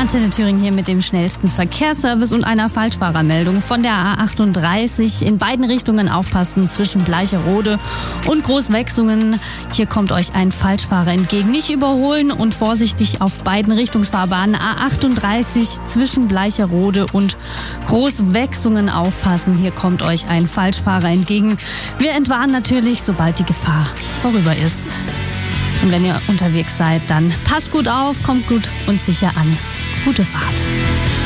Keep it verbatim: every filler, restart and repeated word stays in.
Antenne Thüringen hier mit dem schnellsten Verkehrsservice und einer Falschfahrermeldung von der A achtunddreißig. In beiden Richtungen aufpassen zwischen Bleicherode und Großwechsungen. Hier kommt euch ein Falschfahrer entgegen. Nicht überholen und vorsichtig auf beiden Richtungsfahrbahnen. A achtunddreißig zwischen Bleicherode und Großwechsungen aufpassen. Hier kommt euch ein Falschfahrer entgegen. Wir entwarnen natürlich, sobald die Gefahr vorüber ist. Und wenn ihr unterwegs seid, dann passt gut auf, kommt gut und sicher an. Gute Fahrt.